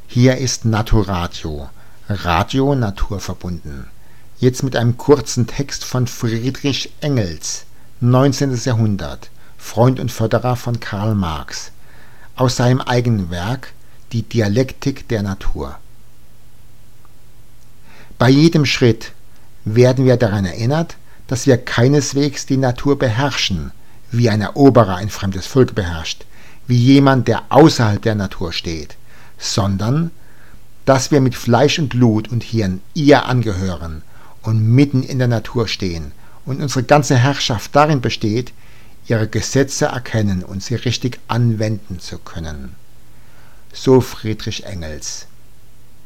Hier ist Naturadio, Radio naturverbunden. Jetzt mit einem kurzen Text von Friedrich Engels, 19. Jahrhundert, Freund und Förderer von Karl Marx, aus seinem eigenen Werk Die Dialektik der Natur. Bei jedem Schritt werden wir daran erinnert, dass wir keineswegs die Natur beherrschen, wie ein Eroberer ein fremdes Volk beherrscht, wie jemand, der außerhalb der Natur steht, sondern dass wir mit Fleisch und Blut und Hirn ihr angehören und mitten in der Natur stehen und unsere ganze Herrschaft darin besteht, ihre Gesetze erkennen und sie richtig anwenden zu können. So Friedrich Engels.